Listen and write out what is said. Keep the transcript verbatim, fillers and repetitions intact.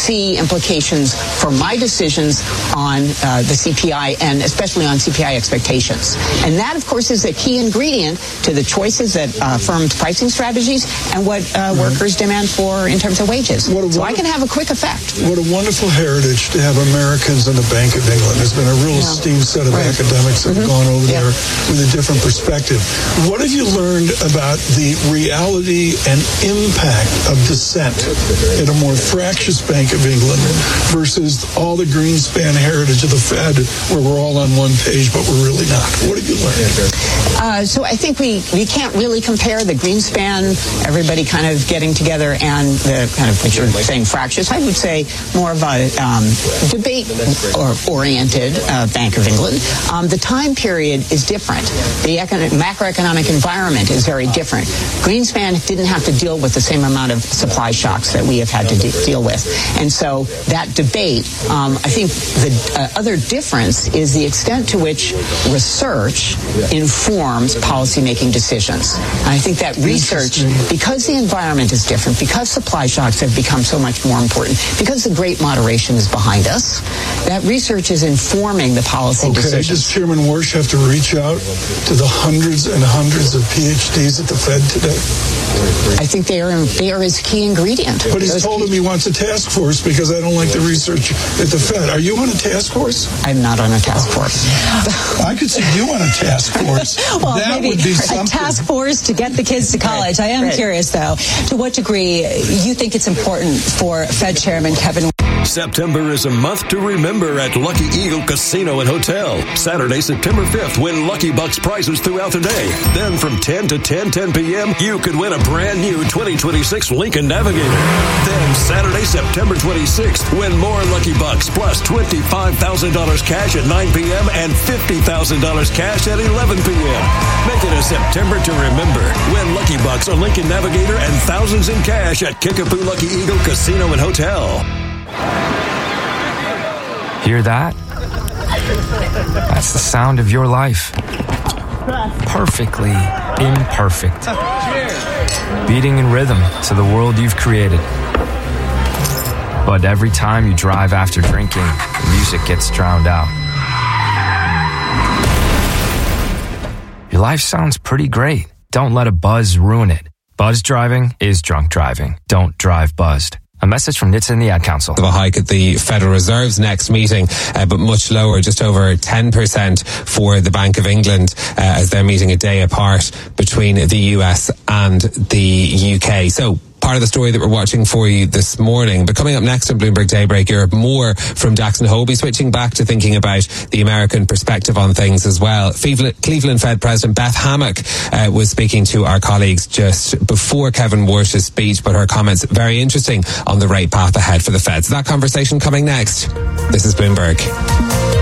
see implications for my decisions on uh, the C P I and especially on C P I expectations. And that, of course, is a key ingredient to the choices that uh, firms' pricing strategies and what uh, right. workers demand for in terms of wages. What a, so what I can have a quick effect. What a wonderful heritage to have Americans in the Bank of England. There's been a real yeah. esteemed set of right. academics that mm-hmm. have gone over yeah. there with a different perspective. What have you learned about the reality and impact of dissent in a more fractious Bank of England versus all the Greenspan heritage of the Fed, where we're all on one page, but we're really not? What have you learned? Uh, so I think we, we can't really compare the Greenspan, everybody kind of getting together, and the kind of what you're saying fractious. I would say more of a um, debate or oriented uh, Bank of England. Um, the time period is different. The econ- macroeconomic environment is very different. Greenspan didn't have to deal with the same amount of supply shocks that we have had to de- deal with. And so that debate, um, I think the uh, other difference is the extent to which research informs policymaking decisions. And I think that research, because the environment is different, because supply shocks have become so much more important, because the great moderation is behind us, that research is informing the policy okay, decisions. Does Chairman Warsh have to reach out to the hundreds and hundreds of P H Ds at the Fed today? I think they are, they are his key ingredient. But he's Those told key- him he wants a task force because I don't like the research at the Fed. Are you on a task force? I'm not on a task force. I could see you on a task force. Well, that maybe would be a something. task force to get the kids to college. Right. I am right. curious, though, to what degree you think it's important for Fed Chairman Kevin. September is a month to remember at Lucky Eagle Casino and Hotel. Saturday, September fifth, win Lucky Bucks prizes throughout the day. Then from ten to ten ten p.m., you could win a brand new twenty twenty-six Lincoln Navigator. Then Saturday, September twenty-sixth, win more Lucky Bucks plus twenty-five thousand dollars cash at nine p.m. and fifty thousand dollars cash at eleven p.m. Make it a September to remember. Win Lucky Bucks, a Lincoln Navigator, and thousands in cash at Kickapoo Lucky Eagle Casino and Hotel. Hear that? That's the sound of your life. Perfectly imperfect. Beating in rhythm to the world you've created. But every time you drive after drinking, the music gets drowned out. Your life sounds pretty great. Don't let a buzz ruin it. Buzz driving is drunk driving. Don't drive buzzed. A message from N H T S A and the Ad Council. Of a hike at the Federal Reserve's next meeting, uh, but much lower, just over ten percent for the Bank of England, uh, as they're meeting a day apart between the U S and the U K. So, part of the story that we're watching for you this morning. But coming up next on Bloomberg Daybreak Europe, more from Jackson Hole, switching back to thinking about the American perspective on things as well. Cleveland Fed President Beth Hammack uh, was speaking to our colleagues just before Kevin Warsh's speech, but her comments very interesting on the rate path ahead for the Fed. So that conversation coming next. This is Bloomberg.